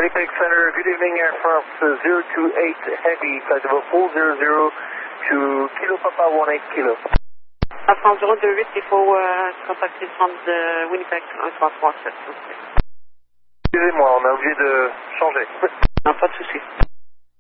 Winnipeg Center, good evening, Air France 028 Heavy, flight level 400 to Kilo Papa 18 Kilo. Air France 028, il faut contacter le centre de Winnipeg 1337, s'il vous plaît. Excusez-moi, on est obligé de changer. Non, pas de souci.